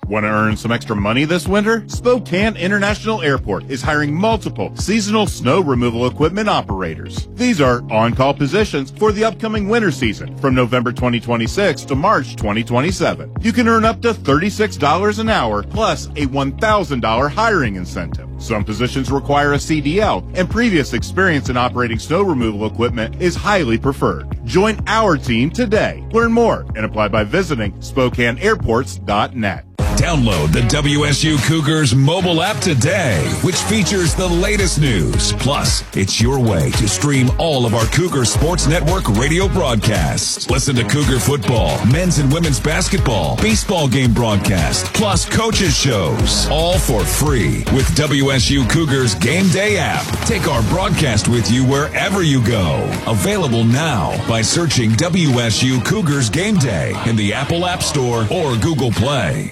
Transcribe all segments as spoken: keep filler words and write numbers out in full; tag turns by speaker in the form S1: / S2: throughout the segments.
S1: Want to earn some extra money this winter? Spokane International Airport is hiring multiple seasonal snow removal equipment operators. These are on-call positions for the upcoming winter season from November twenty twenty-six to March twenty twenty-seven. You can earn up to thirty-six dollars an hour plus a one thousand dollars hiring incentive. Some positions require a C D L, and previous experience in operating snow removal equipment is highly preferred. Join our team today. Learn more and apply by visiting Spokane Airports dot net.
S2: Download the W S U Cougars mobile app today, which features the latest news. Plus, it's your way to stream all of our Cougar Sports Network radio broadcasts. Listen to Cougar football, men's and women's basketball, baseball game broadcast, plus coaches shows, all for free with W S U Cougars Game Day app. Take our broadcast with you wherever you go. Available now by searching W S U Cougars Game Day in the Apple App Store or Google Play.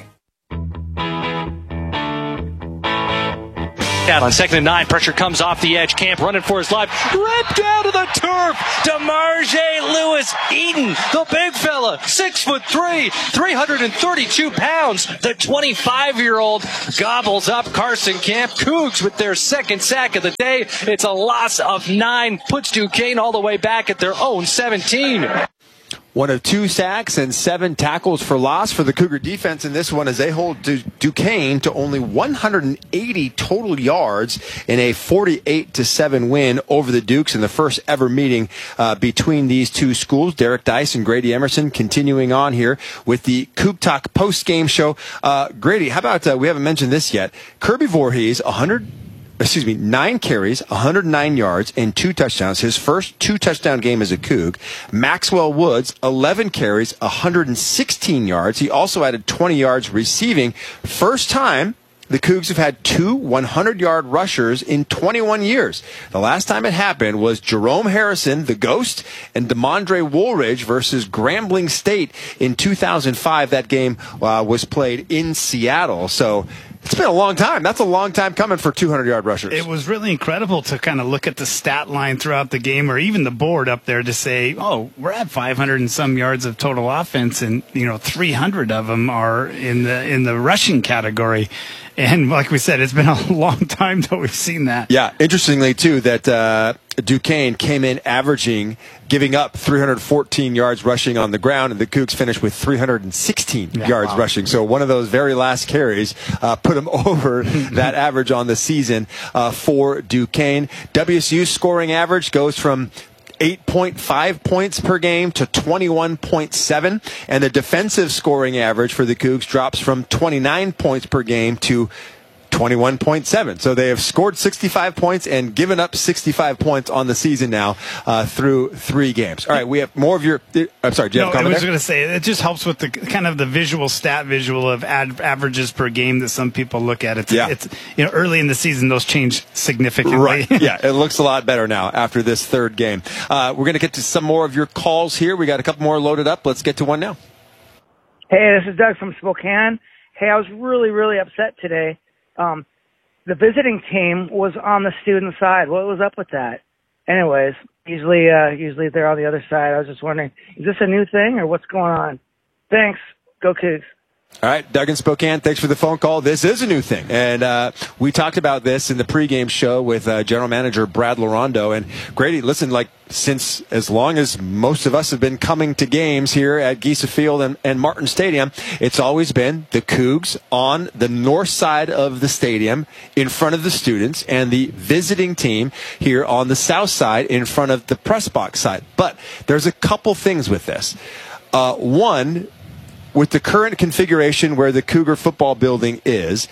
S3: Out on second and nine, pressure comes off the edge. Camp running for his life, ripped down to the turf. DeMarge Lewis Eaton, the big fella, six foot three, three hundred thirty-two pounds. The twenty-five-year-old gobbles up Carson Camp. Cougs with their second sack of the day. It's a loss of nine, puts Duquesne all the way back at their own seventeen.
S4: One of two sacks and seven tackles for loss for the Cougar defense in this one as they hold Du- Duquesne to only one hundred eighty total yards in a forty-eight to seven win over the Dukes in the first ever meeting uh, between these two schools. Derek Dice and Grady Emerson continuing on here with the Coug Talk post-game show. Uh, Grady, how about, uh, we haven't mentioned this yet, Kirby Voorhees, one hundred excuse me, nine carries, one hundred nine yards, and two touchdowns. His first two-touchdown game as a Coug. Maxwell Woods, eleven carries, one hundred sixteen yards. He also added twenty yards receiving. First time the Cougs have had two hundred-yard rushers in twenty-one years. The last time it happened was Jerome Harrison, the Ghost, and DeMondre Woolridge versus Grambling State in two thousand five. That game uh, was played in Seattle. So it's been a long time. That's a long time coming for two hundred-yard rushers.
S5: It was really incredible to kind of look at the stat line throughout the game, or even the board up there, to say, oh, we're at five hundred and some yards of total offense, and you know, three hundred of them are in the in the rushing category. And like we said, it's been a long time that we've seen that.
S4: Yeah, interestingly, too, that uh, Duquesne came in averaging, giving up three hundred fourteen yards rushing on the ground, and the Cougs finished with three hundred sixteen yeah, yards wow. rushing. So one of those very last carries uh, put them over that average on the season uh, for Duquesne. W S U's scoring average goes from eight point five points per game to twenty-one point seven, and the defensive scoring average for the Cougs drops from twenty-nine points per game to twenty-one point seven. So they have scored sixty-five points and given up sixty-five points on the season now uh, through three games. All right, we have more of your... I'm sorry, do you
S5: no,
S4: have a comment
S5: I was
S4: there?
S5: going to say, it just helps with the kind of the visual stat visual of ad, averages per game that some people look at. It's,
S4: yeah.
S5: it's, you know, early in the season, those change significantly.
S4: Right, yeah, it looks a lot better now after this third game. Uh, we're going to get to some more of your calls here. We got a couple more loaded up. Let's get to one now.
S6: Hey, this is Doug from Spokane. Hey, I was really, really upset today. Um, the visiting team was on the student side. What was up with that? Anyways, usually, uh, usually they're on the other side. I was just wondering, is this a new thing or what's going on? Thanks. Go Cougs.
S4: All right, Doug in Spokane, thanks for the phone call. This is a new thing, and uh, we talked about this in the pregame show with uh, General Manager Brad Larondo. And Grady, listen, like since as long as most of us have been coming to games here at Giesa Field and, and Martin Stadium, it's always been the Cougs on the north side of the stadium in front of the students, and the visiting team here on the south side in front of the press box side. But there's a couple things with this. Uh, one, with the current configuration where the Cougar football building is,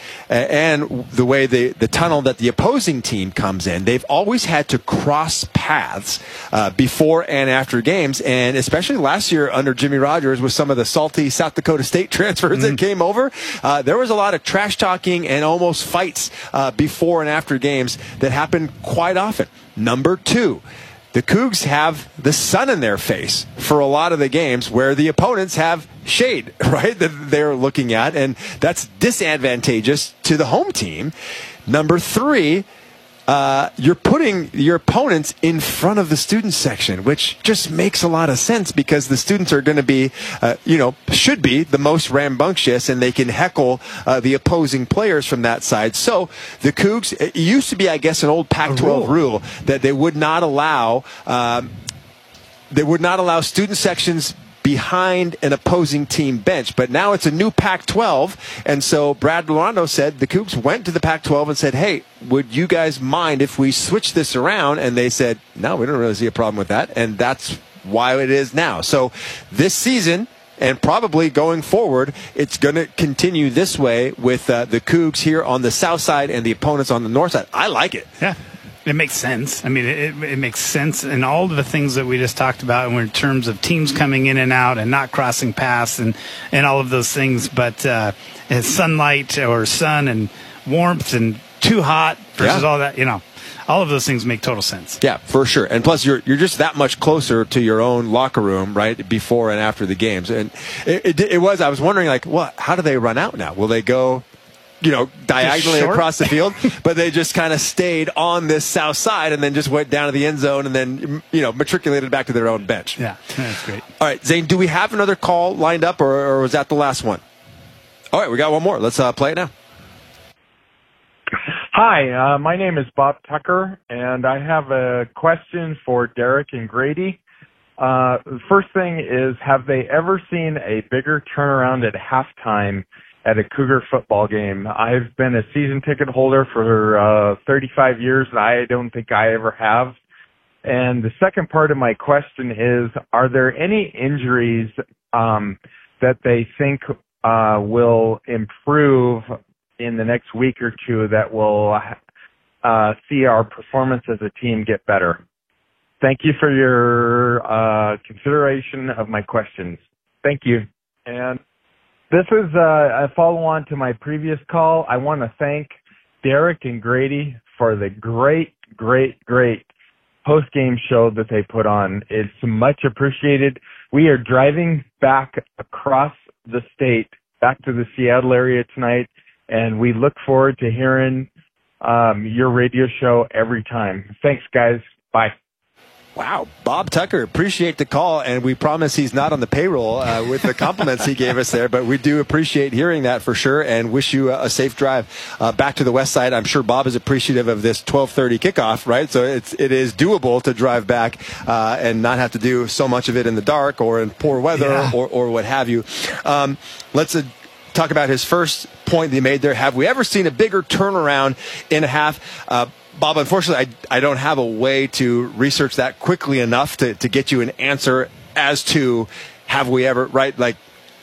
S4: and the way the, the tunnel that the opposing team comes in, they've always had to cross paths uh, before and after games, and especially last year under Jimmy Rogers with some of the salty South Dakota State transfers mm-hmm. that came over, uh, there was a lot of trash talking and almost fights uh, before and after games that happened quite often. Number two, the Cougs have the sun in their face for a lot of the games where the opponents have shade, right, that they're looking at, and that's disadvantageous to the home team. Number three, uh, you're putting your opponents in front of the student section, which just makes a lot of sense because the students are going to be, uh, you know, should be the most rambunctious, and they can heckle uh, the opposing players from that side. So the Cougs, it used to be, I guess, an old Pac twelve rule that they would not allow, um, they would not allow student sections behind an opposing team bench. But now it's a new Pac twelve, and so Brad Lorando said the Cougs went to the Pac twelve and said, hey, would you guys mind if we switch this around? And they said, no, we don't really see a problem with that, and that's why it is now. So this season, and probably going forward, it's going to continue this way with uh, the Cougs here on the south side and the opponents on the north side. I like it.
S5: Yeah. It makes sense. I mean, it, it makes sense in all of the things that we just talked about in terms of teams coming in and out and not crossing paths and, and all of those things. But uh, sunlight or sun and warmth and too hot versus
S4: yeah.
S5: all that, you know, all of those things make total sense.
S4: Yeah, for sure. And plus, you're you're just that much closer to your own locker room, right, before and after the games. And it, it, it was, I was wondering, like, what? How do they run out now? Will they go, you know, diagonally across the field, but they just kind of stayed on this south side and then just went down to the end zone and then, you know, matriculated back to their own bench.
S5: Yeah, that's great.
S4: All right, Zane, do we have another call lined up, or, or was that the last one? All right, we got one more. Let's uh, play it now.
S7: Hi, uh, my name is Bob Tucker, and I have a question for Derek and Grady. Uh, the first thing is, have they ever seen a bigger turnaround at halftime at a Cougar football game? I've been a season ticket holder for uh, thirty-five years, and I don't think I ever have. And the second part of my question is, are there any injuries um, that they think uh, will improve in the next week or two that will uh, see our performance as a team get better? Thank you for your uh, consideration of my questions. Thank you. And this is uh, a follow-on to my previous call. I want to thank Derek and Grady for the great, great, great post-game show that they put on. It's much appreciated. We are driving back across the state, back to the Seattle area tonight, and we look forward to hearing um, your radio show every time. Thanks, guys. Bye.
S4: Wow, Bob Tucker, appreciate the call, and we promise he's not on the payroll uh, with the compliments he gave us there, but we do appreciate hearing that for sure, and wish you a, a safe drive uh, back to the west side. I'm sure Bob is appreciative of this twelve thirty kickoff, right? So it's, it is doable to drive back uh, and not have to do so much of it in the dark or in poor weather yeah. or, or what have you. Um, let's uh, talk about his first point that he made there. Have we ever seen a bigger turnaround in a half? Uh, Bob, unfortunately, I, I don't have a way to research that quickly enough to, to get you an answer as to have we ever, right, like,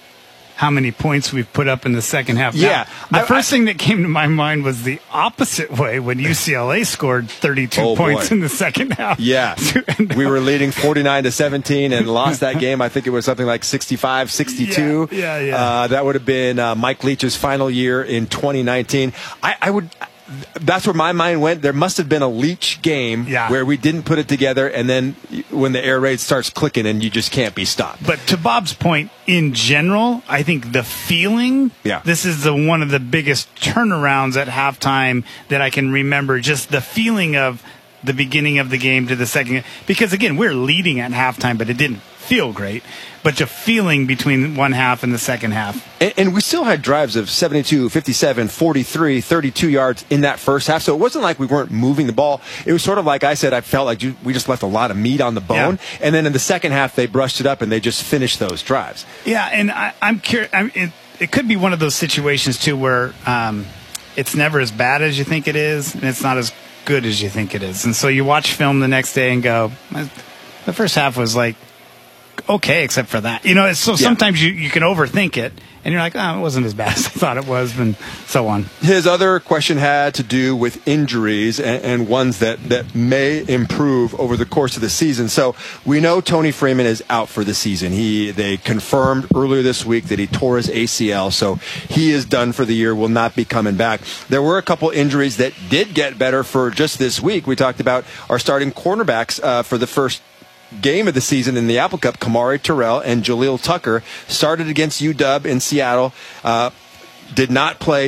S5: how many points we've put up in the second half.
S4: Yeah.
S5: Now, the
S4: I,
S5: first
S4: I,
S5: thing that came to my mind was the opposite way when U C L A scored thirty-two
S4: oh
S5: points
S4: boy.
S5: in the second half.
S4: Yeah. We were leading forty-nine to seventeen and lost that game. I think it was something like sixty-five sixty-two.
S5: Yeah, yeah, yeah.
S4: Uh, that would have been uh, Mike Leach's final year in twenty nineteen. I, I would... That's where my mind went. There must have been a Leach game
S5: yeah.
S4: where we didn't put it together, and then when the air raid starts clicking and you just can't be stopped.
S5: But to Bob's point, in general, I think the feeling,
S4: yeah.
S5: this is the one of the biggest turnarounds at halftime that I can remember. Just the feeling of the beginning of the game to the second. Because, again, we're leading at halftime, but it didn't feel great. But the feeling between one half and the second half.
S4: And, and we still had drives of seventy-two, fifty-seven, forty-three, thirty-two yards in that first half. So it wasn't like we weren't moving the ball. It was sort of like I said, I felt like you, we just left a lot of meat on the bone. Yeah. And then in the second half, they brushed it up and they just finished those drives.
S5: Yeah, and I, I'm curious. I, it, it could be one of those situations, too, where um, it's never as bad as you think it is, and it's not as good as you think it is. And so you watch film the next day and go, the first half was like, okay, except for that. You know, so sometimes yeah. you, you can overthink it, and you're like, oh, it wasn't as bad as I thought it was, and so on.
S4: His other question had to do with injuries and, and ones that, that may improve over the course of the season. So we know Tony Freeman is out for the season. He They confirmed earlier this week that he tore his A C L, so he is done for the year, will not be coming back. There were a couple injuries that did get better for just this week. We talked about our starting cornerbacks uh, for the first game of the season in the Apple Cup. Kamari Terrell and Jaleel Tucker started against U W in Seattle, uh, did not play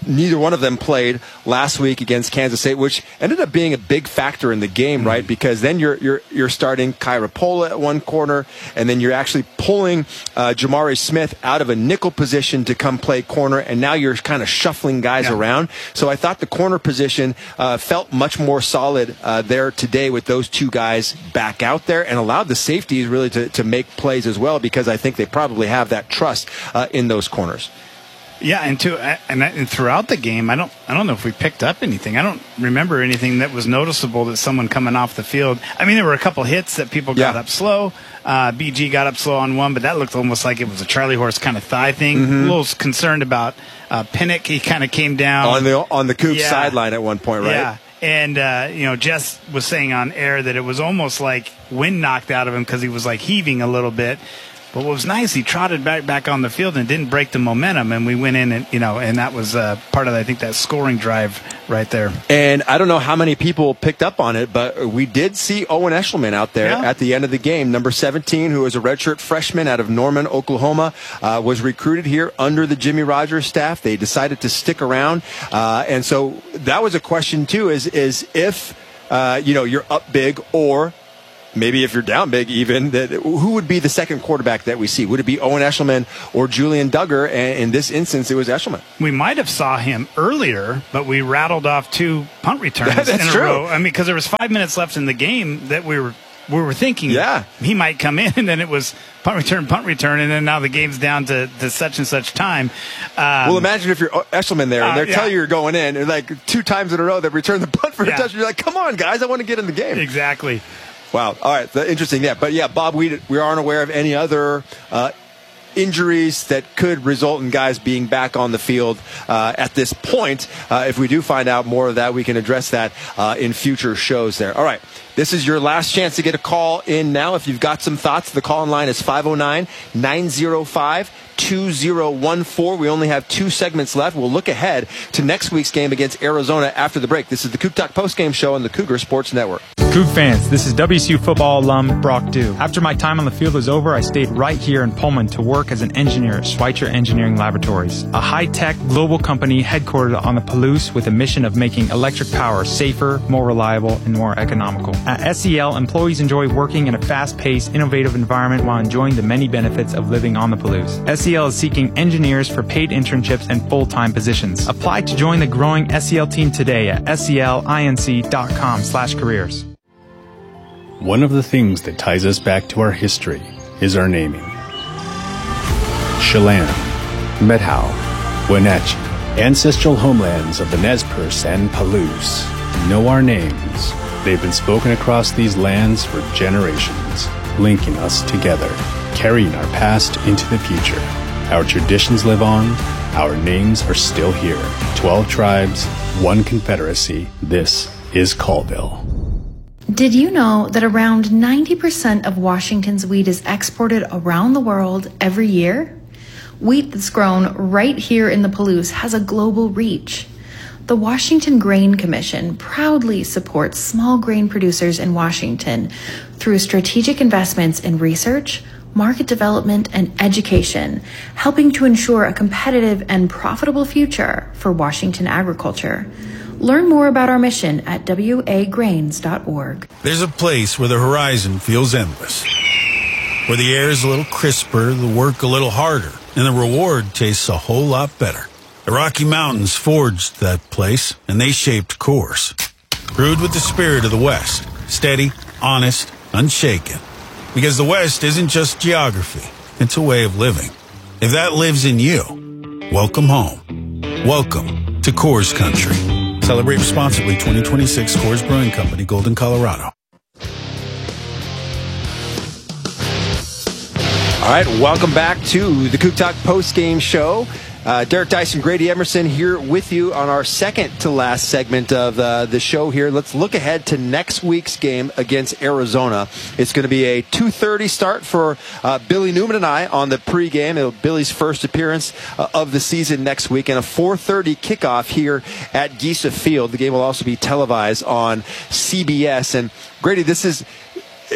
S4: neither one of them played last week against Kansas State, which ended up being a big factor in the game, right? Because then you're you're you're starting Kyra Pola at one corner, and then you're actually pulling uh, Jamari Smith out of a nickel position to come play corner, and now you're kind of shuffling guys yeah. around. So I thought the corner position uh, felt much more solid uh, there today with those two guys back out there, and allowed the safeties really to, to make plays as well, because I think they probably have that trust uh, in those corners.
S5: Yeah, and to and, and throughout the game, I don't I don't know if we picked up anything. I don't remember anything that was noticeable that someone coming off the field. I mean, there were a couple hits that people got
S4: yeah.
S5: up slow. Uh, B G got up slow on one, but that looked almost like it was a Charlie horse kind of thigh thing. Mm-hmm. A little concerned about uh, Pinnock. He kind of came down
S4: on the on the Cougs
S5: yeah.
S4: sideline at one point, right?
S5: Yeah. And, uh, you know, Jess was saying on air that it was almost like wind knocked out of him because he was, like, heaving a little bit. But what was nice, he trotted back back on the field and didn't break the momentum. And we went in and, you know, and that was uh, part of, I think, that scoring drive right there.
S4: And I don't know how many people picked up on it, but we did see Owen Eshelman out there yeah. at the end of the game. Number seventeen, who is a redshirt freshman out of Norman, Oklahoma, uh, was recruited here under the Jimmy Rogers staff. They decided to stick around. Uh, and so that was a question, too, is, is if, uh, you know, you're up big, or maybe if you're down big even, that who would be the second quarterback that we see? Would it be Owen Eshelman or Julian Duggar? And in this instance, it was Eshelman.
S5: We might have saw him earlier, but we rattled off two punt returns
S4: That's
S5: in a
S4: true.
S5: row. I mean, because there was five minutes left in the game that we were we were thinking
S4: yeah.
S5: he might come in, and then it was punt return, punt return, and then now the game's down to, to such and such time. Um,
S4: well, imagine if you're Eshelman there, and they're uh, yeah. telling you you're going in, and like two times in a row they've returned the punt for
S5: yeah.
S4: a touchdown. You're like, come on, guys, I want to get in the game.
S5: Exactly.
S4: Wow. All right. Interesting. Yeah. But yeah, Bob, we we aren't aware of any other uh, injuries that could result in guys being back on the field uh, at this point. Uh, if we do find out more of that, we can address that uh, in future shows there. All right. This is your last chance to get a call in now. If you've got some thoughts, the call-in line is five oh nine, nine oh five, two oh one four. We only have two segments left. We'll look ahead to next week's game against Arizona after the break. This is the Coug Talk postgame show on the Cougar Sports Network.
S8: Coug fans, this is W S U football alum Brock Dew. After my time on the field was over, I stayed right here in Pullman to work as an engineer at Schweitzer Engineering Laboratories, a high-tech global company headquartered on the Palouse with a mission of making electric power safer, more reliable, and more economical. At S E L, employees enjoy working in a fast-paced, innovative environment while enjoying the many benefits of living on the Palouse. S E L is seeking engineers for paid internships and full-time positions. Apply to join the growing S E L team today at selinc.com slash careers.
S9: One of the things that ties us back to our history is our naming. Chelan, Methow, Wenatchee, ancestral homelands of the Nez Perce and Palouse, know our names. They've been spoken across these lands for generations, linking us together, carrying our past into the future. Our traditions live on, our names are still here. Twelve tribes, one confederacy. This is Colville.
S10: Did you know that around ninety percent of Washington's wheat is exported around the world every year? Wheat that's grown right here in the Palouse has a global reach. The Washington Grain Commission proudly supports small grain producers in Washington through strategic investments in research, market development, and education, helping to ensure a competitive and profitable future for Washington agriculture. Learn more about our mission at w a grains dot org.
S11: There's a place where the horizon feels endless, where the air is a little crisper, the work a little harder, and the reward tastes a whole lot better. The Rocky Mountains forged that place, and they shaped course. Brewed with the spirit of the West, steady, honest, unshaken. Because the West isn't just geography, it's a way of living. If that lives in you, welcome home. Welcome to Coors Country. Celebrate responsibly. twenty twenty-six Coors Brewing Company, Golden, Colorado.
S4: All right, welcome back to the Coug Talk postgame show. Uh, Derek Dyson, Grady Emerson here with you on our second to last segment of uh, the show here. Let's look ahead to next week's game against Arizona. It's going to be a two thirty start for uh, Billy Newman and I on the pregame. It'll be Billy's first appearance uh, of the season next week, and a four thirty kickoff here at Giesa Field. The game will also be televised on C B S. And Grady, this is...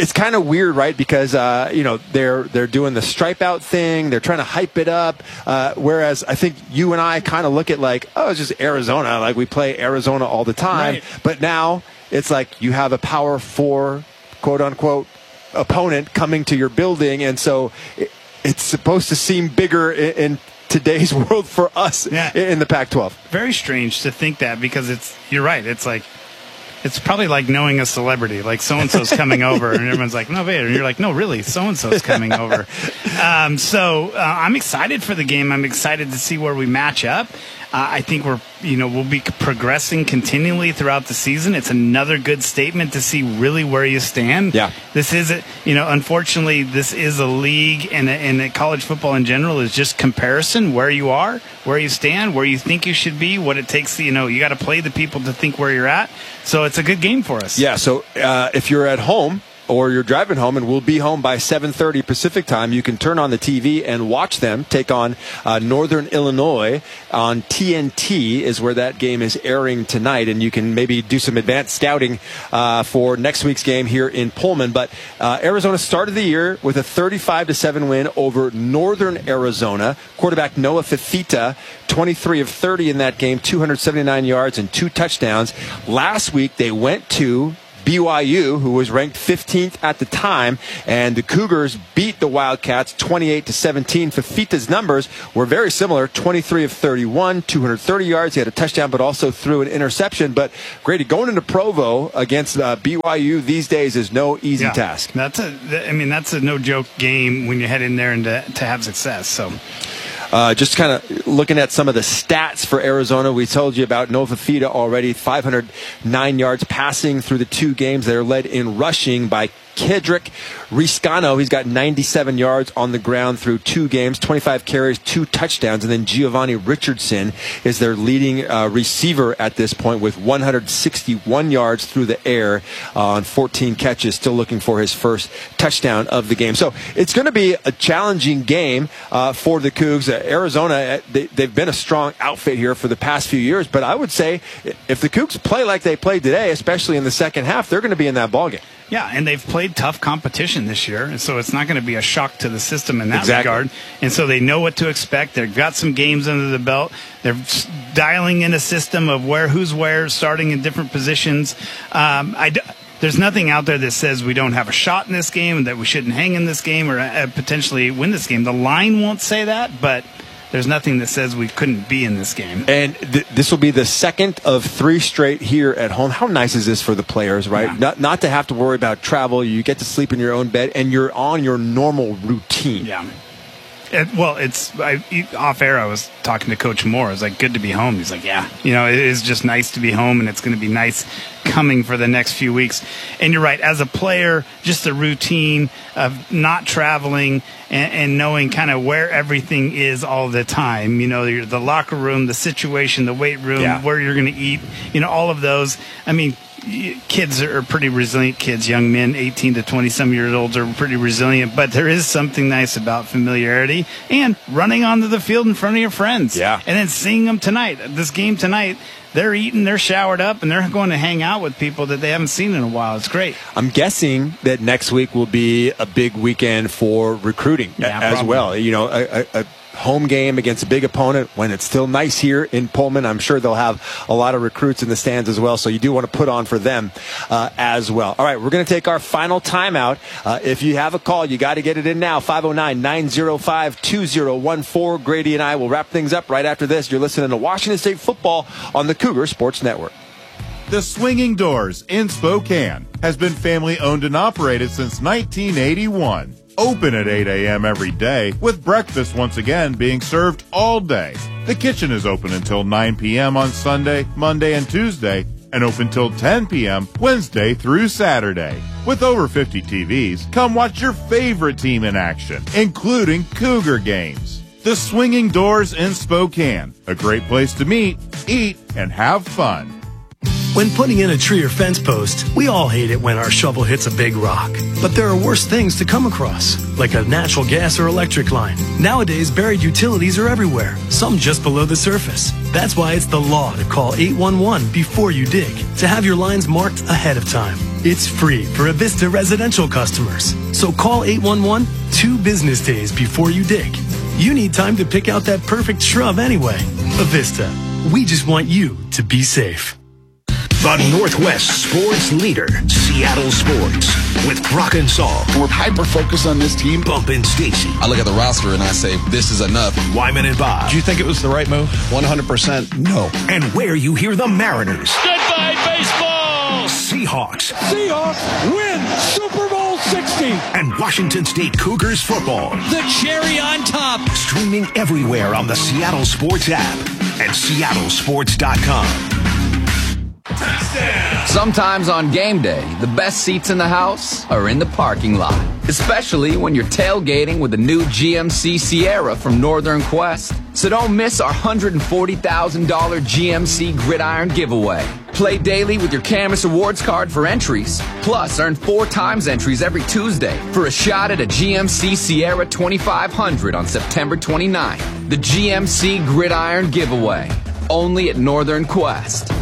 S4: it's kind of weird, right? Because uh, you know they're they're doing the stripe out thing, they're trying to hype it up. Uh, whereas I think you and I kind of look at like, oh, it's just Arizona, like we play Arizona all the time.
S5: Right.
S4: But now it's like you have a Power Four, quote unquote, opponent coming to your building, and so it, it's supposed to seem bigger in, in today's world for us
S5: yeah.
S4: in the Pac twelve.
S5: Very strange to think that, because it's you're right. It's like it's probably like knowing a celebrity, like so and so's coming over, and everyone's like, no, wait, and you're like, no, really, so and so's coming over. Um, so uh, I'm excited for the game. I'm excited to see where we match up. Uh, I think we're, you know, we'll be progressing continually throughout the season. It's another good statement to see really where you stand.
S4: Yeah.
S5: This is, a, you know, unfortunately, this is a league, and, a, and a college football in general is just comparison, where you are, where you stand, where you think you should be, what it takes. You know, you got to play the people to think where you're at. So it's a good game for us.
S4: Yeah. So uh, if you're at home, or you're driving home, and we'll be home by seven thirty Pacific time, you can turn on the T V and watch them take on uh, Northern Illinois on T N T is where that game is airing tonight, and you can maybe do some advanced scouting uh, for next week's game here in Pullman. But uh, Arizona started the year with a thirty-five to seven win over Northern Arizona. Quarterback Noah Fifita, twenty-three of thirty in that game, two hundred seventy-nine yards and two touchdowns. Last week they went to B Y U, who was ranked fifteenth at the time, and the Cougars beat the Wildcats twenty-eight to seventeen. Fifita's numbers were very similar, twenty-three of thirty-one, two hundred thirty yards. He had a touchdown, but also threw an interception. But Grady, going into Provo against uh, B Y U these days is no easy
S5: yeah.
S4: task.
S5: That's a, I mean, that's a no joke game when you head in there and to, to have success. So.
S4: Uh, just kind of looking at some of the stats for Arizona. We told you about Noah Fifita already, five hundred nine yards passing through the two games. They're led in rushing by Kedrick Riscano. He's got ninety-seven yards on the ground through two games, twenty-five carries, two touchdowns. And then Giovanni Richardson is their leading uh, receiver at this point with one hundred sixty-one yards through the air uh, on fourteen catches, still looking for his first touchdown of the game. So it's going to be a challenging game uh, for the Cougs. Uh, Arizona, they, they've been a strong outfit here for the past few years, but I would say if the Cougs play like they played today, especially in the second half, they're going to be in that ballgame.
S5: Yeah, and they've played tough competition this year, and so it's not going to be a shock to the system in that
S4: exactly.
S5: regard. And so they know what to expect. They've got some games under the belt. They're dialing in a system of where, who's where, starting in different positions. Um, I, there's nothing out there that says we don't have a shot in this game and that we shouldn't hang in this game or uh, potentially win this game. The line won't say that, but there's nothing that says we couldn't be in this game.
S4: And th- this will be the second of three straight here at home. How nice is this for the players, right?
S5: Yeah.
S4: Not not to have to worry about travel. You get to sleep in your own bed, and you're on your normal routine.
S5: Yeah. It, well, it's I, off air. I was talking to Coach Moore. I was like, "Good to be home." He's like, "Yeah, you know, it is just nice to be home, and it's going to be nice coming for the next few weeks." And you're right. As a player, just the routine of not traveling and, and knowing kind of where everything is all the time. You know, the locker room, the situation, the weight room,
S4: yeah.
S5: where you're going to eat. You know, all of those. I mean. Kids are pretty resilient kids, young men, eighteen to twenty some years old are pretty resilient, but there is something nice about familiarity and running onto the field in front of your friends.
S4: Yeah.
S5: And then seeing them tonight. This game tonight, they're eating, they're showered up, and they're going to hang out with people that they haven't seen in a while. It's great.
S4: I'm guessing that next week will be a big weekend for recruiting
S5: yeah,
S4: as
S5: probably.
S4: well. You know, a, a, a home game against a big opponent when it's still nice here in Pullman. I'm sure they'll have a lot of recruits in the stands as well, so you do want to put on for them uh, as well. All right, we're going to take our final timeout. Uh, if you have a call, you got to get it in now. five oh nine, nine oh five, two oh one four. Grady and I will wrap things up right after this. You're listening to Washington State Football on the Cougar Sports Network.
S1: The Swinging Doors in Spokane has been family owned and operated since nineteen eighty-one. Open at eight a.m. every day, with breakfast once again being served all day. The kitchen is open until nine p.m. on Sunday, Monday, and Tuesday, and open till ten p.m. Wednesday through Saturday. With over fifty T Vs, come watch your favorite team in action, including Cougar games. The Swinging Doors in Spokane, a great place to meet, eat, and have fun.
S12: When putting in a tree or fence post, we all hate it when our shovel hits a big rock. But there are worse things to come across, like a natural gas or electric line. Nowadays, buried utilities are everywhere, some just below the surface. That's why it's the law to call eight one one before you dig, to have your lines marked ahead of time. It's free for Avista residential customers. So call eight one one two business days before you dig. You need time to pick out that perfect shrub anyway. Avista, we just want you to be safe.
S13: The Northwest sports leader, Seattle Sports, with Brock and Saul.
S14: We're hyper-focused on this team.
S13: Bump and Stacy.
S15: I look at the roster and I say, this is enough.
S13: Wyman and Bob.
S14: Do you think it was the right move? one hundred percent no.
S13: And where you hear the Mariners.
S16: Goodbye, baseball!
S13: Seahawks.
S16: Seahawks win Super Bowl sixty.
S13: And Washington State Cougars football.
S16: The cherry on top.
S13: Streaming everywhere on the Seattle Sports app and seattle sports dot com.
S17: Sometimes on game day, the best seats in the house are in the parking lot. Especially when you're tailgating with the new G M C Sierra from Northern Quest. So don't miss our one hundred forty thousand dollars G M C Gridiron giveaway. Play daily with your Camus Awards card for entries. Plus, earn four times entries every Tuesday for a shot at a G M C Sierra twenty-five hundred on September twenty-ninth. The G M C Gridiron giveaway. Only at Northern Quest.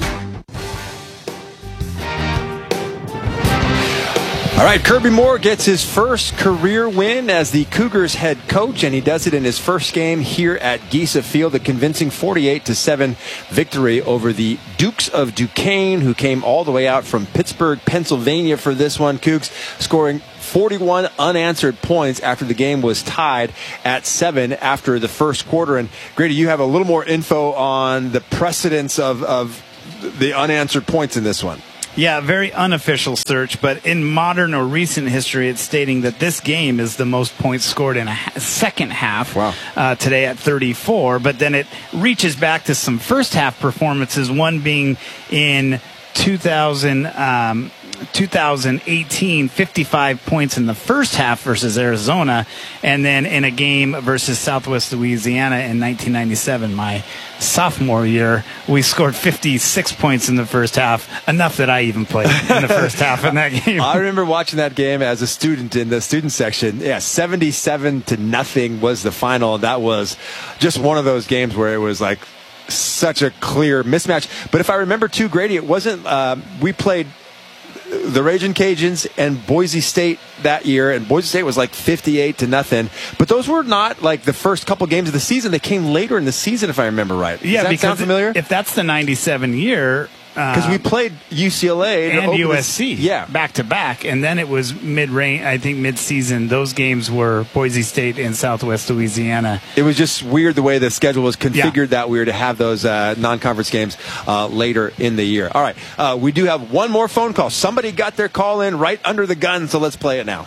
S4: All right, Kirby Moore gets his first career win as the Cougars head coach, and he does it in his first game here at Giesa Field, a convincing forty-eight to seven victory over the Dukes of Duquesne, who came all the way out from Pittsburgh, Pennsylvania for this one. Cougs scoring forty-one unanswered points after the game was tied at seven after the first quarter. And Grady, you have a little more info on the precedence of, of the unanswered points in this one.
S5: Yeah, very unofficial search, but in modern or recent history, it's stating that this game is the most points scored in a ha- second half.
S4: Wow.
S5: Uh, today at thirty-four, but then it reaches back to some first half performances, one being in two thousand, um, twenty eighteen, fifty-five points in the first half versus Arizona, and then in a game versus Southwest Louisiana in nineteen ninety-seven, my sophomore year, we scored fifty-six points in the first half, enough that I even played in the first half in that game.
S4: I remember watching that game as a student in the student section. Yeah, seventy-seven to nothing was the final. That was just one of those games where it was like such a clear mismatch. But if I remember too, Grady, it wasn't, uh, we played the Ragin' Cajuns and Boise State that year, and Boise State was like fifty-eight to nothing. But those were not like the first couple games of the season. They came later in the season, if I remember right. Does
S5: yeah,
S4: that
S5: because
S4: sound familiar?
S5: If that's the ninety-seven year,
S4: because uh, we played U C L A
S5: and U S C,
S4: the, yeah,
S5: back to back, and then it was mid-range. I think mid-season. Those games were Boise State and Southwest Louisiana.
S4: It was just weird the way the schedule was configured.
S5: Yeah.
S4: That weird to have those uh, non-conference games uh, later in the year. All right, uh, we do have one more phone call. Somebody got their call in right under the gun, so let's play it now.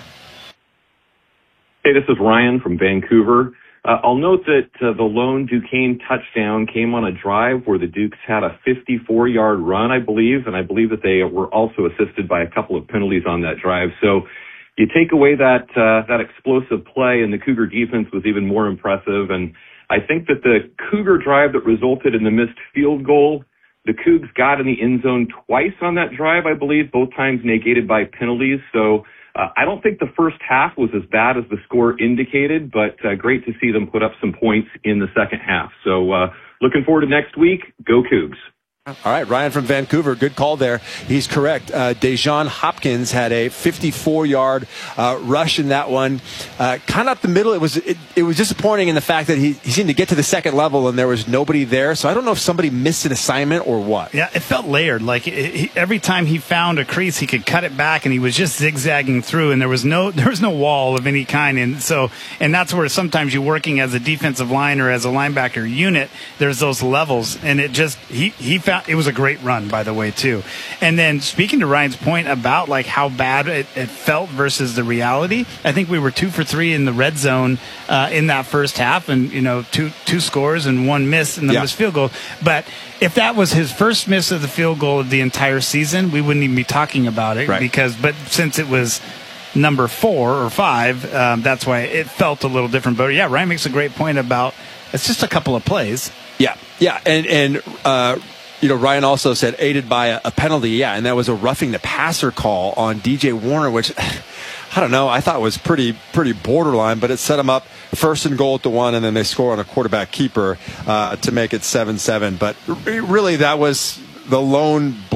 S18: Hey, this is Ryan from Vancouver. Uh, I'll note that uh, the lone Duquesne touchdown came on a drive where the Dukes had a fifty-four yard run, I believe, and I believe that they were also assisted by a couple of penalties on that drive. So you take away that uh, that explosive play, and the Cougar defense was even more impressive. And I think that the Cougar drive that resulted in the missed field goal, the Cougs got in the end zone twice on that drive, I believe, both times negated by penalties. So Uh, I don't think the first half was as bad as the score indicated, but uh, great to see them put up some points in the second half. So uh, looking forward to next week. Go Cougs.
S4: All right, Ryan from Vancouver, good call there. He's correct. Uh, Dejon Hopkins had a fifty-four yard uh, rush in that one. Uh, kind of up the middle. It was it, it was disappointing in the fact that he, he seemed to get to the second level and there was nobody there. So I don't know if somebody missed an assignment or what.
S5: Yeah, it felt layered. Like it, he, every time he found a crease, he could cut it back, and he was just zigzagging through, and there was no there was no wall of any kind. And so, and that's where sometimes you're working as a defensive line or as a linebacker unit. There's those levels, and it just he he found. It was a great run, by the way, too. And then speaking to Ryan's point about like how bad it, it felt versus the reality, I think we were two for three in the red zone uh, in that first half, and you know, two two scores and one miss and the
S4: yeah.
S5: missed field goal. But if that was his first miss of the field goal of the entire season, we wouldn't even be talking about it.
S4: Right.
S5: Because, but since it was number four or five, um, that's why it felt a little different. But yeah, Ryan makes a great point about it's just a couple of plays.
S4: Yeah, yeah, and and. Uh, You know, Ryan also said aided by a, a penalty, yeah, and that was a roughing the passer call on D J Warner, which I don't know, I thought was pretty pretty borderline, but it set him up first and goal at the one, and then they score on a quarterback keeper uh, to make it seven seven. But really, that was the lone blip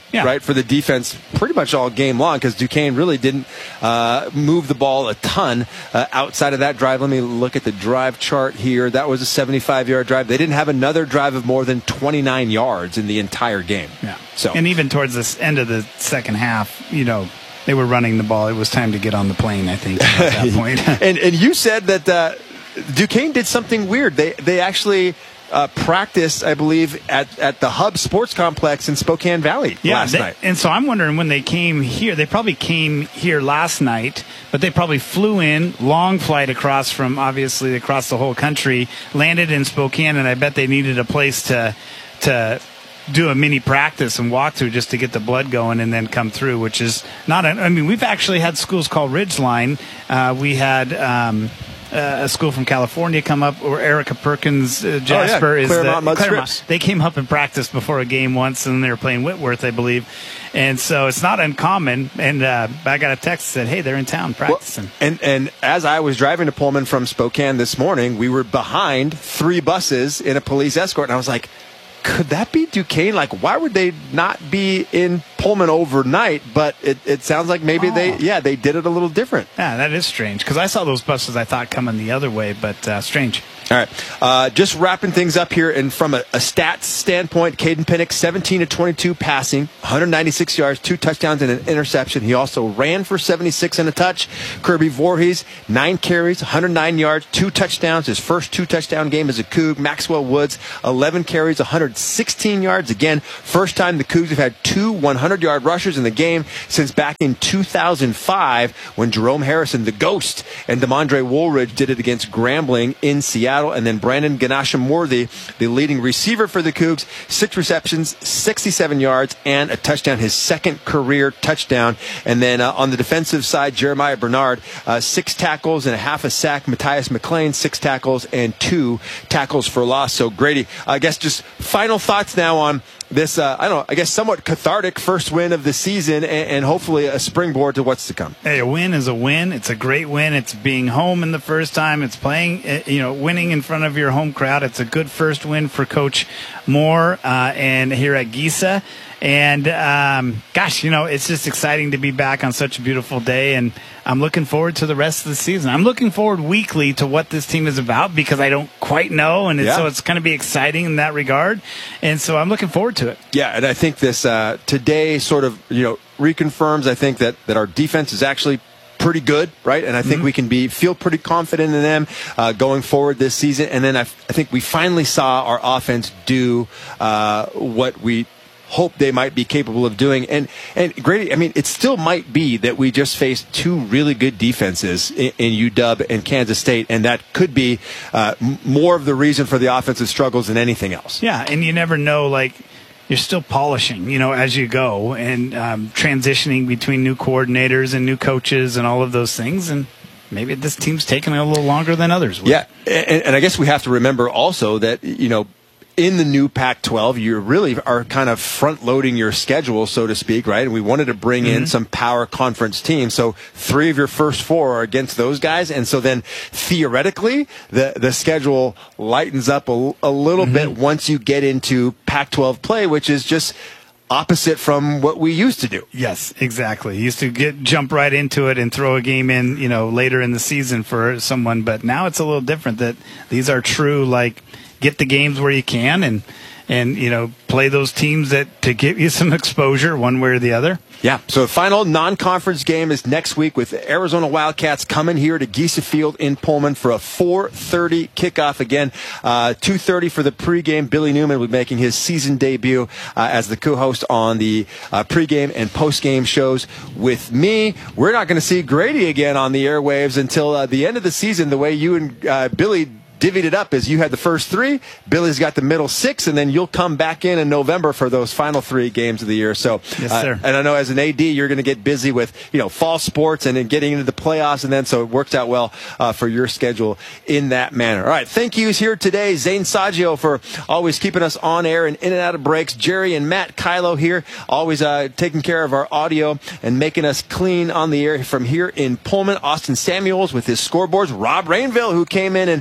S5: yeah.
S4: right, for the defense pretty much all game long, because Duquesne really didn't uh, move the ball a ton uh, outside of that drive. Let me look at the drive chart here. That was a seventy-five-yard drive. They didn't have another drive of more than twenty-nine yards in the entire game.
S5: Yeah.
S4: So,
S5: and even towards the end of the second half, you know, they were running the ball. It was time to get on the plane, I think, at that point.
S4: and and you said that uh, Duquesne did something weird. They they actually uh, practiced, I believe, at, at the Hub Sports Complex in Spokane Valley
S5: yeah,
S4: last
S5: they,
S4: night.
S5: And so I'm wondering when they came here, they probably came here last night, but they probably flew in, long flight across from, obviously, across the whole country, landed in Spokane, and I bet they needed a place to to do a mini practice and walk through just to get the blood going and then come through, which is not a, I mean, we've actually had schools called Ridgeline. Uh, we had um, uh, a school from California come up, or Erica Perkins, uh, Jasper.
S4: Oh, yeah.
S5: is
S4: Claremont
S5: the,
S4: Mud
S5: Claremont.
S4: Scripps.
S5: They came up and practiced before a game once, and they were playing Whitworth, I believe. And so it's not uncommon. And uh, I got a text that said, hey, they're in town practicing.
S4: Well, and, and as I was driving to Pullman from Spokane this morning, we were behind three buses in a police escort, and I was like, could that be Duquesne? Like, why would they not be in Pullman overnight? But it, it sounds like maybe oh. they, yeah, they did it a little different.
S5: Yeah, that is strange, because I saw those buses, I thought, coming the other way, but uh, strange.
S4: All right, uh, just wrapping things up here, and from a, a stats standpoint, Caden Pinnock, seventeen to twenty-two passing, one hundred ninety-six yards, two touchdowns and an interception. He also ran for seventy-six and a touch. Kirby Voorhees, nine carries, one hundred nine yards, two touchdowns. His first two touchdown game as a Coug. Maxwell Woods, eleven carries, one hundred sixteen yards. Again, first time the Cougs have had two hundred-yard rushers in the game since back in two thousand five when Jerome Harrison, the Ghost, and Demondre Woolridge did it against Grambling in Seattle. And then Brandon Ganasham-Worthy, the leading receiver for the Cougs, six receptions, sixty-seven yards, and a touchdown, his second career touchdown. And then uh, on the defensive side, Jeremiah Bernard, uh, six tackles and a half a sack. Matthias McLean, six tackles and two tackles for loss. So, Grady, I guess just final thoughts now on this, uh, I don't know, I guess somewhat cathartic first win of the season, and, and hopefully a springboard to what's to come.
S5: Hey, a win is a win. It's a great win. It's being home in the first time. It's playing, you know, winning in front of your home crowd. It's a good first win for Coach Moore uh, and here at Giesa. And, um, gosh, you know, it's just exciting to be back on such a beautiful day, and I'm looking forward to the rest of the season. I'm looking forward weekly to what this team is about, because I don't quite know, and it's, yeah. so it's going to be exciting in that regard, and so I'm looking forward to it.
S4: Yeah, and I think this uh, today sort of, you know, reconfirms, I think, that, that our defense is actually pretty good, right? And I think mm-hmm. we can be feel pretty confident in them uh, going forward this season. And then I, f- I think we finally saw our offense do uh, what we hope they might be capable of doing. And and Grady, I mean, it still might be that we just faced two really good defenses in, in U W and Kansas State, and that could be uh, m- more of the reason for the offensive struggles than anything else.
S5: Yeah, and you never know, like, you're still polishing, you know, as you go, and um, transitioning between new coordinators and new coaches and all of those things. And maybe this team's taking a little longer than others would.
S4: Yeah, and, and I guess we have to remember also that, you know, in the new Pac twelve, you really are kind of front-loading your schedule, so to speak, right? And we wanted to bring mm-hmm. in some power conference teams. So three of your first four are against those guys. And so then theoretically, the, the schedule lightens up a, a little mm-hmm. bit once you get into Pac twelve play, which is just opposite from what we used to do.
S5: Yes, exactly. You used to get jump right into it and throw a game in, you know, later in the season for someone. But now it's a little different, that these are true, like, get the games where you can, and and you know, play those teams that to give you some exposure one way or the other.
S4: Yeah. So the final non-conference game is next week with the Arizona Wildcats coming here to Giesa Field in Pullman for a four thirty kickoff. Again, uh, two thirty for the pregame. Billy Newman will be making his season debut uh, as the co-host on the uh, pregame and postgame shows with me. We're not going to see Grady again on the airwaves until uh, the end of the season, the way you and uh, Billy divvied it up is you had the first three, Billy's got the middle six, and then you'll come back in in November for those final three games of the year. So,
S5: yes,
S4: uh,
S5: sir.
S4: And I know as an A D, you're going to get busy with, you know, fall sports and then getting into the playoffs, and then so it works out well uh, for your schedule in that manner. All right, thank yous here today, Zane Saggio, for always keeping us on air and in and out of breaks. Jerry and Matt Kylo here, always uh, taking care of our audio and making us clean on the air from here in Pullman. Austin Samuels with his scoreboards. Rob Rainville, who came in and uh,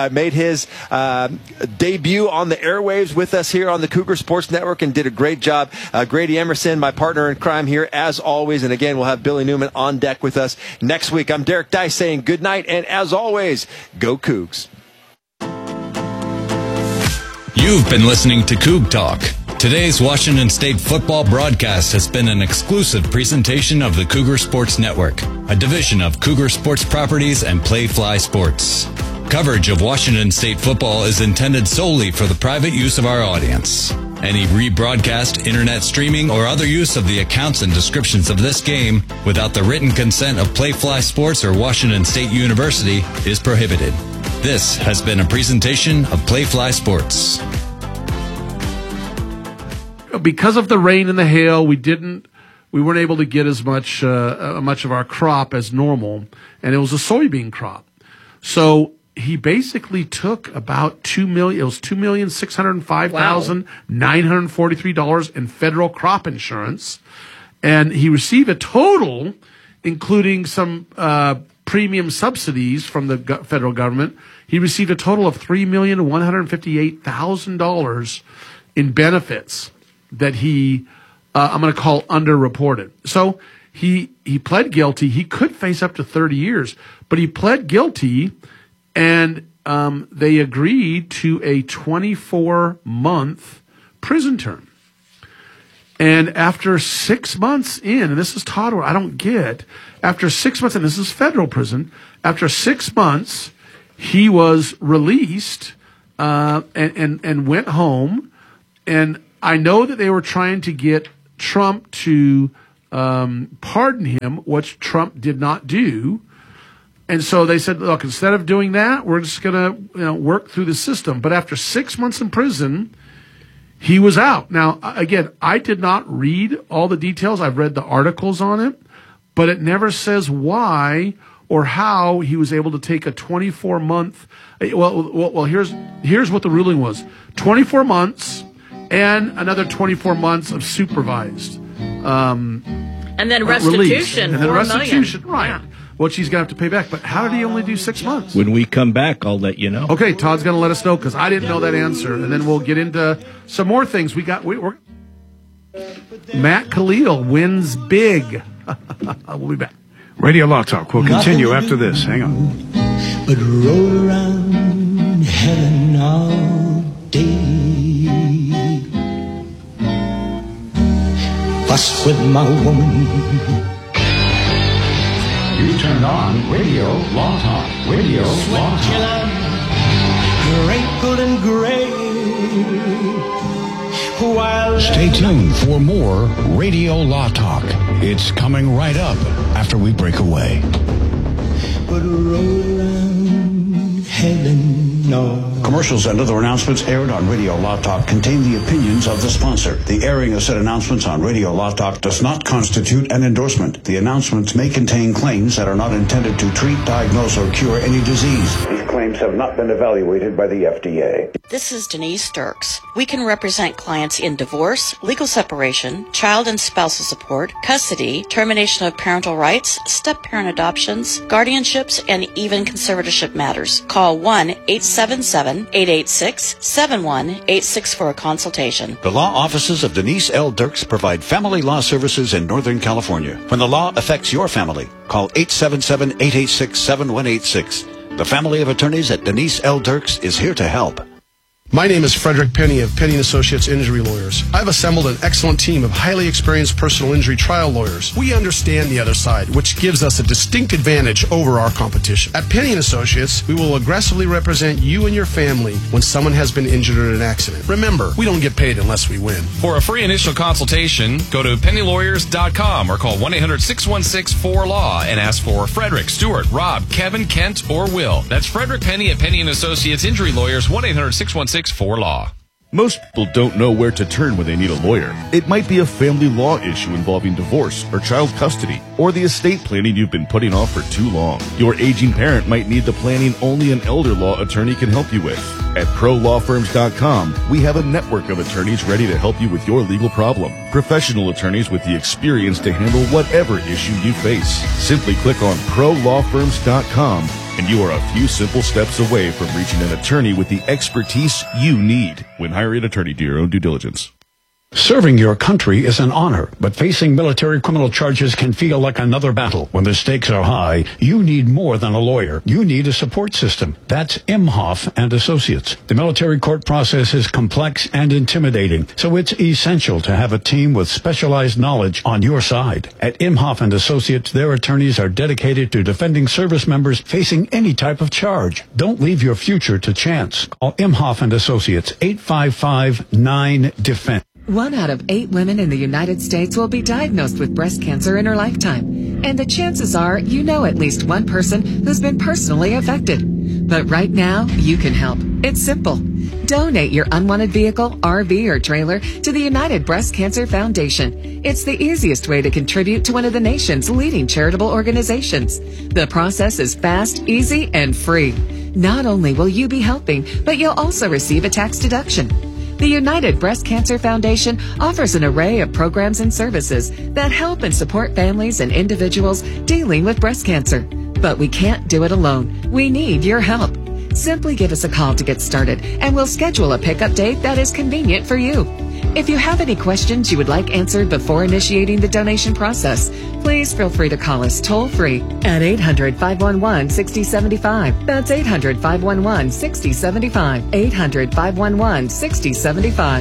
S4: uh, made his uh, debut on the airwaves with us here on the Cougar Sports Network and did a great job. Uh, Grady Emerson, my partner in crime here, as always. And again, we'll have Billy Newman on deck with us next week. I'm Derek Dice saying good night, and as always, go Cougs.
S19: You've been listening to Coug Talk. Today's Washington State football broadcast has been an exclusive presentation of the Cougar Sports Network, a division of Cougar Sports Properties and Playfly Sports. Coverage of Washington State football is intended solely for the private use of our audience. Any rebroadcast, internet streaming, or other use of the accounts and descriptions of this game without the written consent of Playfly Sports or Washington State University is prohibited. This has been a presentation of Playfly Sports.
S20: Because of the rain and the hail, we didn't, we weren't able to get as much, uh, much of our crop as normal, and it was a soybean crop. So he basically took about two million. It was two million six hundred five thousand nine hundred forty-three dollars in federal crop insurance, and he received a total, including some uh, premium subsidies from the go- federal government. He received a total of three million one hundred fifty-eight thousand dollars in benefits that he, uh, I'm going to call underreported. So he he pled guilty. He could face up to thirty years, but he pled guilty, and um, they agreed to a twenty-four month prison term. And after six months in, and this is Todd, I don't get, after six months, and this is federal prison, after six months, he was released uh, and, and, and went home. And I know that they were trying to get Trump to um, pardon him, which Trump did not do. And so they said, look, instead of doing that, we're just going to you know, work through the system. But after six months in prison, he was out. Now, again, I did not read all the details. I've read the articles on it, but it never says why or how he was able to take a twenty-four month. Well, well, well here's here's what the ruling was: twenty-four months and another twenty-four months of supervised. Um,
S21: and then
S20: uh,
S21: restitution.
S20: And then
S21: four
S20: restitution,
S21: million.
S20: right.
S21: Yeah.
S20: Which he's going to have to pay back. But how did he only do six months?
S22: When we come back, I'll let you know.
S20: Okay, Todd's going to let us know because I didn't know that answer. And then we'll get into some more things. We got. We, we're, Matt Khalil wins big. We'll be back.
S23: Radio Law Talk will continue after this. Hang on.
S24: But roll around heaven all day. Fuss with my woman.
S25: You turned on Radio Law Talk. Radio Law Talk.
S24: Wrinkled and gray. While
S25: Stay tuned for more Radio Law Talk. It's coming right up after we break away.
S24: But roll around heaven, no.
S26: Commercials and other announcements aired on Radio Law Talk contain the opinions of the sponsor. The airing of said announcements on Radio Law Talk does not constitute an endorsement. The announcements may contain claims that are not intended to treat, diagnose, or cure any disease. These claims have not been evaluated by the F D A.
S27: This is Denise Dirks. We can represent clients in divorce, legal separation, child and spousal support, custody, termination of parental rights, step-parent adoptions, guardianships, and even conservatorship matters. Call one eight seven seven, eight eight six, seven one eight six for a consultation.
S26: The law offices of Denise L. Dirks provide family law services in Northern California. When the law affects your family, call eight seven seven, eight eight six, seven one eight six. The family of attorneys at Denise L. Dirks is here to help.
S28: My name is Frederick Penny of Penny and Associates Injury Lawyers. I've assembled an excellent team of highly experienced personal injury trial lawyers. We understand the other side, which gives us a distinct advantage over our competition. At Penny and Associates, we will aggressively represent you and your family when someone has been injured in an accident. Remember, we don't get paid unless we win.
S29: For a free initial consultation, go to penny lawyers dot com or call one eight hundred, six one six, four L A W and ask for Frederick, Stuart, Rob, Kevin, Kent, or Will. That's Frederick Penny at Penny and Associates Injury Lawyers, one eight hundred, six one six, four L A W.
S1: Most people don't know where to turn when they need a lawyer. It might be a family law issue involving divorce or child custody, or the estate planning you've been putting off for too long. Your aging parent might need the planning only an elder law attorney can help you with. At pro law firms dot com, we have a network of attorneys ready to help you with your legal problem. Professional attorneys with the experience to handle whatever issue you face. Simply click on pro law firms dot com
S2: and you are a few simple steps away from reaching an attorney with the expertise you need. When hiring an attorney, do your own due diligence.
S26: Serving your country is an honor, but facing military criminal charges can feel like another battle. When the stakes are high, you need more than a lawyer. You need a support system. That's Imhoff and Associates. The military court process is complex and intimidating, so it's essential to have a team with specialized knowledge on your side. At Imhoff and Associates, their attorneys are dedicated to defending service members facing any type of charge. Don't leave your future to chance. Call Imhoff and Associates, eight five five nine defend.
S3: One out of eight women in the United States will be diagnosed with breast cancer in her lifetime. And the chances are you know at least one person who's been personally affected. But right now, you can help. It's simple. Donate your unwanted vehicle, R V, or trailer to the United Breast Cancer Foundation. It's the easiest way to contribute to one of the nation's leading charitable organizations. The process is fast, easy, and free. Not only will you be helping, but you'll also receive a tax deduction. The United Breast Cancer Foundation offers an array of programs and services that help and support families and individuals dealing with breast cancer. But we can't do it alone. We need your help. Simply give us a call to get started, and we'll schedule a pickup date that is convenient for you. If you have any questions you would like answered before initiating the donation process, please feel free to call us toll-free at eight hundred, five one one, six zero seven five. That's eight hundred, five one one, six zero seven five. eight hundred, five one one, six zero seven five.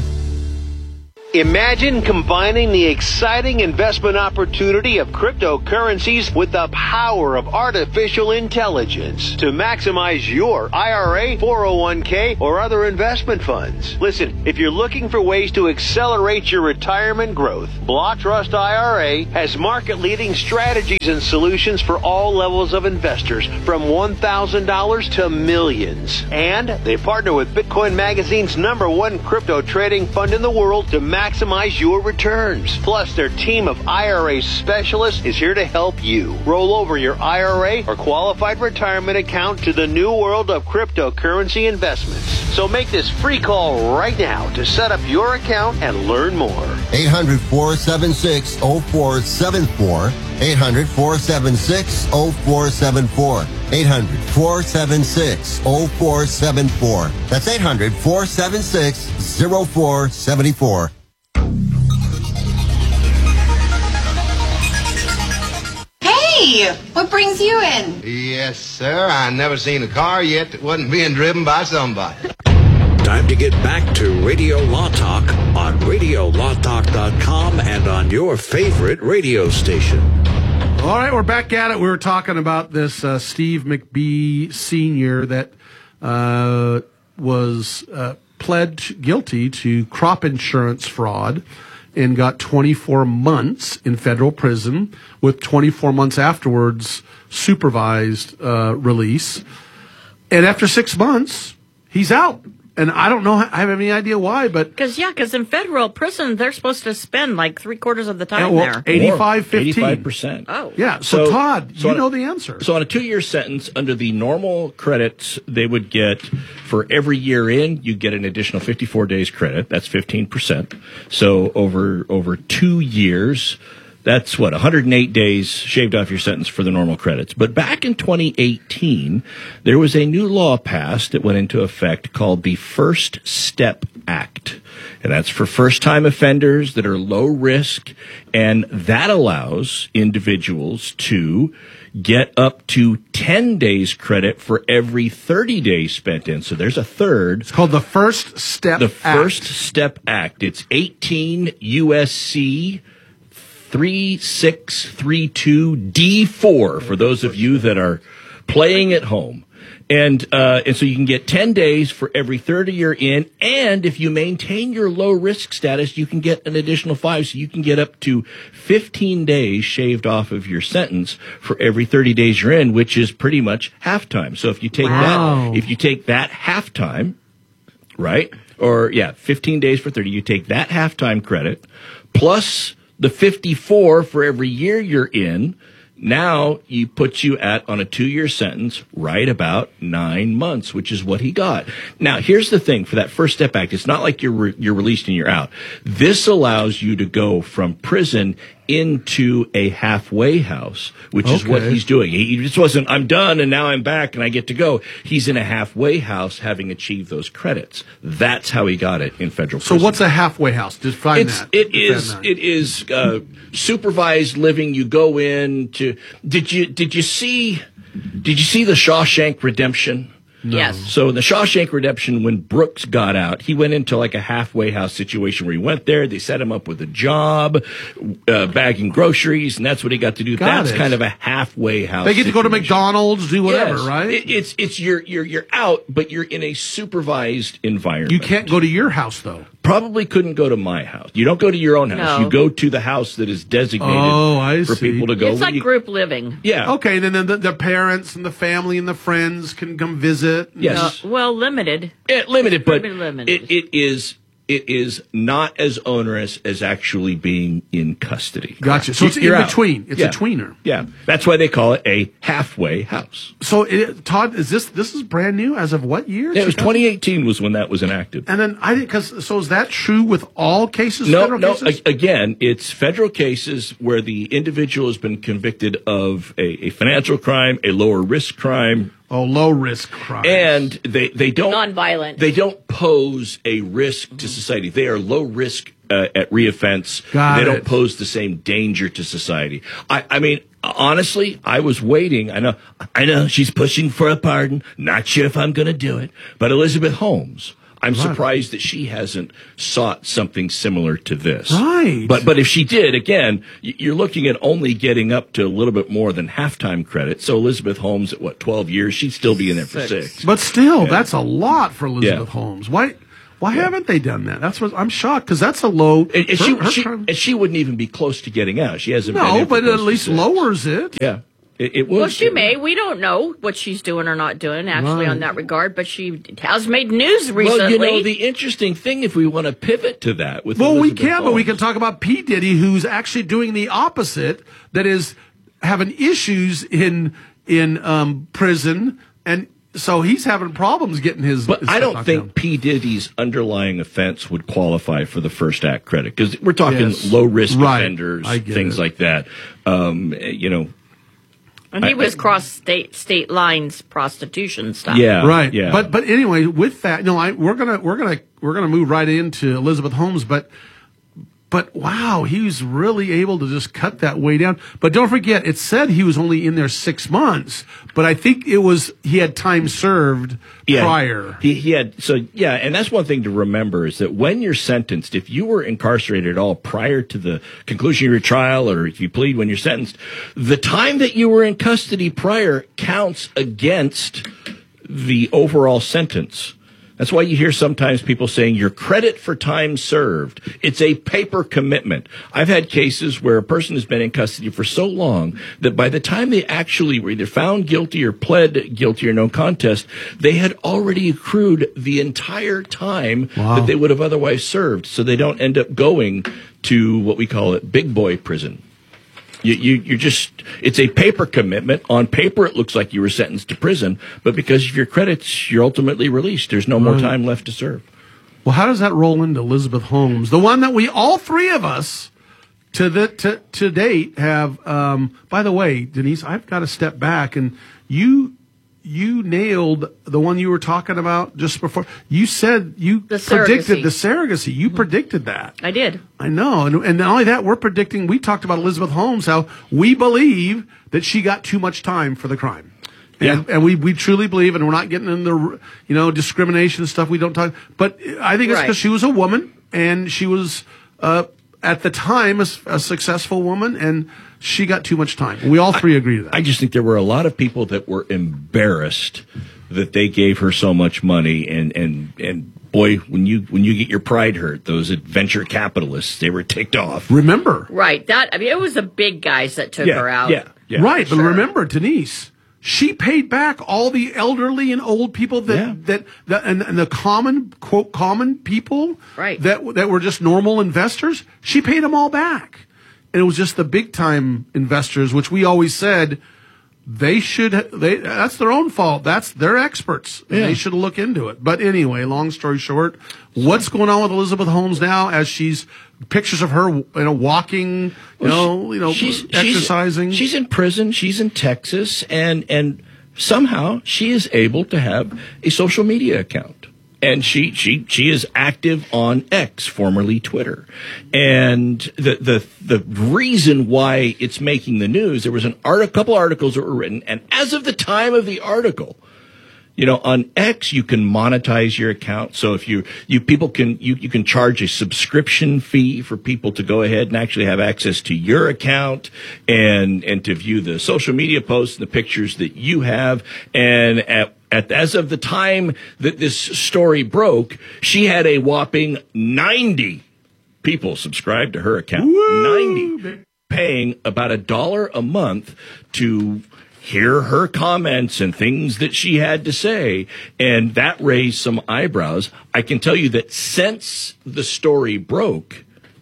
S6: Imagine combining the exciting investment opportunity of cryptocurrencies with the power of artificial intelligence to maximize your I R A, four oh one k, or other investment funds. Listen, if you're looking for ways to accelerate your retirement growth, Block Trust I R A has market-leading strategies and solutions for all levels of investors, from one thousand dollars to millions. And they partner with Bitcoin Magazine's number one crypto trading fund in the world to maximize your returns. Plus, their team of I R A specialists is here to help you roll over your I R A or qualified retirement account to the new world of cryptocurrency investments. So make this free call right now to set up your account and learn more.
S7: eight hundred, four seven six, oh four seven four. eight hundred, four seven six, oh four seven four. eight hundred, four seven six, oh four seven four. That's eight hundred, four seven six, oh four seven four.
S8: Hey, what brings you in?
S9: Yes, sir. I never seen a car yet that wasn't being driven by somebody.
S25: Time to get back to Radio Law Talk on radio law talk dot com and on your favorite radio station.
S20: All right, we're back at it. We were talking about this uh, Steve McBee Senior that uh, was uh, pled guilty to crop insurance fraud and got twenty-four months in federal prison with twenty-four months afterwards supervised uh, release. And after six months, he's out. And I don't know, I have any idea why, but...
S10: Because, yeah, because in federal prison, they're supposed to spend like three quarters of the time
S20: well,
S10: there.
S20: eighty-five fifteen.
S22: eighty-five percent.
S10: Oh.
S20: Yeah, so, so Todd,
S22: so
S20: you
S22: on,
S20: know the answer.
S22: So on a two-year sentence, under the normal credits, they would get, for every year in, you get an additional fifty-four days credit. That's fifteen percent. So over over two years... That's what, one hundred eight days shaved off your sentence for the normal credits. But back in twenty eighteen, there was a new law passed that went into effect called the First Step Act. And that's for first-time offenders that are low risk. And that allows individuals to get up to ten days credit for every thirty days spent in. So there's a third.
S20: It's called the First Step
S22: the
S20: Act.
S22: The First Step Act. It's eighteen U S C three six three two D four for those of you that are playing at home. And uh, and so you can get ten days for every thirty you're in, and if you maintain your low-risk status, you can get an additional five, so you can get up to fifteen days shaved off of your sentence for every thirty days you're in, which is pretty much halftime. So if you take
S20: wow.
S22: that, if you take that halftime, right, or, yeah, fifteen days for thirty, you take that halftime credit, plus the fifty-four for every year you're in, now you put you at, on a two-year sentence, right about nine months, which is what he got. Now, here's the thing for that First Step Act. It's not like you're re- you're released and you're out. This allows you to go from prison into a halfway house, which is what
S20: Okay.
S22: he's doing. He, he just wasn't, I'm done and now I'm back and I get to go. He's in a halfway house having achieved those credits. That's how he got it in federal
S20: So
S22: prison.
S20: what's a halfway house? Define
S22: It's,
S20: that.
S22: it
S20: Define
S22: is
S20: that.
S22: it is uh, supervised living. You go in to did you did you see did you see the Shawshank Redemption?
S10: Yes.
S22: So in the Shawshank Redemption, when Brooks got out, he went into like a halfway house situation where he went there. They set him up with a job, uh, bagging groceries, and that's what he got to do.
S20: Got
S22: that's
S20: it.
S22: kind of a halfway house.
S20: They get to go to
S22: situation.
S20: McDonald's, do whatever,
S22: Yes.
S20: right?
S22: It, it's it's you're you're you're out, but you're in a supervised environment.
S20: You can't go to your house, though.
S22: Probably couldn't go to my house. You don't go to your own house.
S10: No.
S22: You go to the house that is designated
S20: Oh, I
S22: for
S20: see.
S22: people to go.
S10: It's like
S22: You-
S10: group living.
S22: yeah.
S20: Okay, then the, the parents and the family and the friends can come visit.
S22: Yes.
S10: Uh, well, limited.
S22: Yeah, limited, but
S10: Pretty limited.
S22: it, it is it is not as onerous as actually being in custody.
S20: Gotcha. So it's
S22: You're
S20: in
S22: out.
S20: between. It's
S22: Yeah.
S20: a tweener.
S22: Yeah, that's why they call it a halfway house.
S20: So, it, Todd, is this this is brand new? As of what year?
S22: Yeah, it was
S20: two thousand?
S22: twenty eighteen was when that was enacted.
S20: And then I didn't because so is that true with all cases?
S22: No,
S20: federal
S22: no.
S20: cases?
S22: a- again, it's federal cases where the individual has been convicted of a, a financial crime, a lower risk crime,
S20: Oh, low risk crime.
S22: and they they don't
S10: Non-violent.
S22: They don't pose a risk to society. They are low risk uh, at reoffense.
S20: Got
S22: they don't
S20: it.
S22: pose the same danger to society. I, I mean, honestly, I was waiting. I know, I know she's pushing for a pardon. Not sure if I'm going to do it. But Elizabeth Holmes, I'm
S20: Right.
S22: surprised that she hasn't sought something similar to this.
S20: Right.
S22: But but if she did, again, y- you're looking at only getting up to a little bit more than halftime credit. So Elizabeth Holmes, at what, twelve years, she'd still be in there for six.
S20: But still,
S22: Yeah.
S20: that's a lot for Elizabeth
S22: Yeah.
S20: Holmes. Why? Why haven't they done that? That's what I'm shocked because that's a low.
S22: And, and
S20: her-
S22: she,
S20: her
S22: she,
S20: crime-
S22: and she wouldn't even be close to getting out. She hasn't been
S20: no,
S22: in for
S20: but
S22: close
S20: at
S22: to
S20: least
S22: six.
S20: lowers it.
S22: Yeah. It, it was.
S10: Well, she may. We don't know what she's doing or not doing, actually,
S20: Right.
S10: on that regard, but she has made news recently.
S22: Well, you know, the interesting thing, if we want to pivot to that with
S20: Well, we
S22: Elizabeth
S20: can, but we can
S22: Holmes-
S20: talk about P. Diddy, who's actually doing the opposite. That is having issues in in um, prison, and so he's having problems getting his.
S22: But
S20: his
S22: I
S20: stuff
S22: don't
S20: knocked
S22: think
S20: down.
S22: P. Diddy's underlying offense would qualify for the First Act credit because we're talking
S20: Yes.
S22: low risk
S20: Right.
S22: offenders,
S20: I get
S22: things
S20: it.
S22: like that. Um, you know,
S10: and he
S22: I-
S10: was cross state state lines prostitution stuff.
S22: yeah,
S20: Right.
S22: yeah.
S20: But but anyway, with that, no, I we're gonna we're gonna we're gonna move right into Elizabeth Holmes, but but wow, he was really able to just cut that way down. But don't forget, it said he was only in there six months, but I think it was he had time served
S22: Yeah,
S20: prior.
S22: He, he had so yeah, and that's one thing to remember is that when you're sentenced, if you were incarcerated at all prior to the conclusion of your trial, or if you plead when you're sentenced, the time that you were in custody prior counts against the overall sentence. That's why you hear sometimes people saying your credit for time served. It's a paper commitment. I've had cases where a person has been in custody for so long that by the time they actually were either found guilty or pled guilty or no contest, they had already accrued the entire time
S20: Wow.
S22: that they would have otherwise served. So they don't end up going to what we call it big boy prison. You, you, you're just, it's a paper commitment. On paper, it looks like you were sentenced to prison, but because of your credits, you're ultimately released. There's no more
S20: Right.
S22: time left to serve.
S20: Well, how does that roll into Elizabeth Holmes, the one that we all three of us to the to, to date have? Um, by the way, Denise, I've got to step back, and you you nailed the one you were talking about just before. You said you
S10: The
S20: predicted
S10: surrogacy.
S20: the surrogacy. You predicted that.
S10: I did.
S20: I know, and, and not only that, we're predicting. We talked about Elizabeth Holmes, how we believe that she got too much time for the crime. And,
S22: Yeah.
S20: and we, we truly believe, and we're not getting into you know discrimination and stuff. We don't talk, but I think it's
S10: Right.
S20: because she was a woman and she was uh, at the time a, s- a successful woman, and she got too much time. We all three agree to that.
S22: I just think there were a lot of people that were embarrassed that they gave her so much money, and, and, and boy, when you when you get your pride hurt, those venture capitalists, they were ticked off.
S20: Remember,
S10: Right. That I mean, it was the big guys that took
S22: Yeah,
S10: her out.
S22: yeah, yeah.
S20: right? But
S10: Sure.
S20: remember, Denise. She paid back all the elderly and old people that
S22: Yeah.
S20: that, that and, and the common quote common people
S10: Right.
S20: that that were just normal investors. She paid them all back, and it was just the big time investors, which we always said they should, they, that's their own fault. That's, they're experts.
S22: Yeah.
S20: They should look into it. But anyway, long story short, what's going on with Elizabeth Holmes now as she's, pictures of her, you know, walking, you
S22: Well,
S20: know,
S22: she-
S20: you know,
S22: she's,
S20: exercising.
S22: She's, she's in prison. She's in Texas, and and somehow she is able to have a social media account, and she she she is active on X, formerly Twitter. And the the the reason why it's making the news, there was an art, a couple articles that were written, and as of the time of the article, you know, on X, you can monetize your account. So if you, you people can, you, you can charge a subscription fee for people to go ahead and actually have access to your account and, and to view the social media posts and the pictures that you have. And at, at, as of the time that this story broke, she had a whopping ninety people subscribed to her account. Woo! ninety, paying about a dollar a month to hear her comments and things that she had to say, and that raised some eyebrows. I can tell you that since the story broke,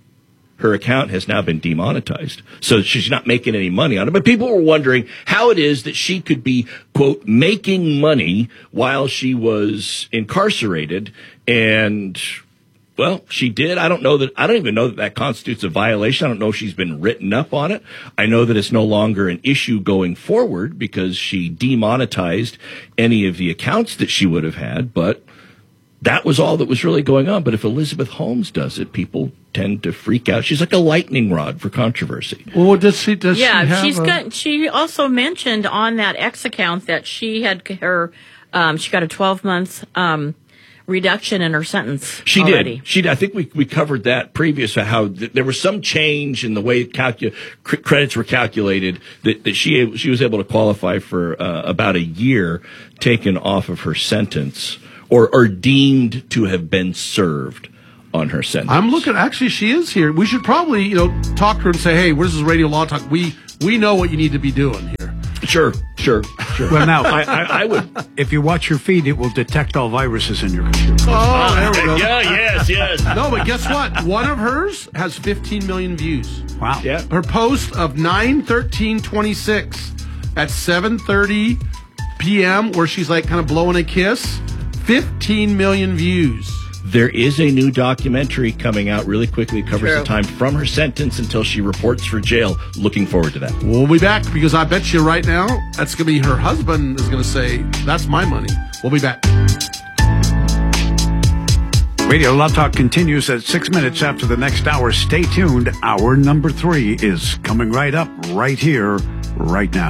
S22: her account has now been demonetized. So she's not making any money on it. But people were wondering how it is that she could be, quote, making money while she was incarcerated. And, well, she did. I don't know that, I don't even know that that constitutes a violation. I don't know if she's been written up on it. I know that it's no longer an issue going forward because she demonetized any of the accounts that she would have had, but that was all that was really going on. But if Elizabeth Holmes does it, people tend to freak out. She's like a lightning rod for controversy.
S20: Well, does she, does
S10: yeah,
S20: she have
S10: she's
S20: a-
S10: got, she also mentioned on that X account that she had her, um, she got a twelve month, um, reduction in her sentence.
S22: She
S10: already.
S22: did. She did. I think we we covered that previous, how th- there was some change in the way calcu- cr- credits were calculated that, that she she was able to qualify for uh, about a year taken off of her sentence, or or deemed to have been served on her sentence.
S20: I'm looking, actually, she is here. We should probably, you know, talk to her and say, hey, this is Radio Law Talk. We, we know what you need to be doing here.
S22: Sure, sure, sure.
S23: Well, now,
S22: I, I, I would.
S23: If you watch your feed, it will detect all viruses in your computer.
S20: Oh, there we go.
S22: Yeah, yes, yes.
S20: No, but guess what? One of hers has fifteen million views.
S23: Wow.
S22: Yeah.
S20: Her post of nine thirteen twenty-six at seven thirty p.m. where she's like kind of blowing a kiss, fifteen million views.
S22: There is a new documentary coming out really quickly. It covers
S10: True.
S22: the time from her sentence until she reports for jail. Looking forward to that.
S20: We'll be back because I bet you right now that's going to be her husband is going to say, that's my money. We'll be back.
S23: Radio Law Talk continues at six minutes after the next hour. Stay tuned. Hour number three is coming right up, right here, right now.